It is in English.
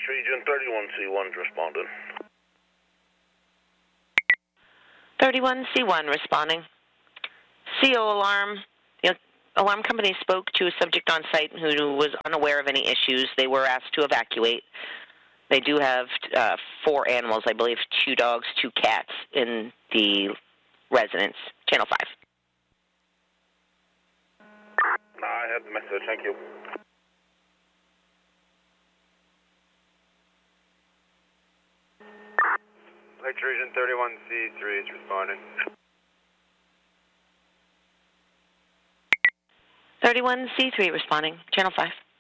Region 31C1's responding. 31C1 responding. CO alarm. The alarm company spoke to a subject on site who was unaware of any issues. They were asked to evacuate. They do have 4 animals, I believe, 2 dogs, 2 cats in the residence. Channel 5. I have the message, thank you. Lake Region 31C3 is responding. 31C3 responding. Channel 5.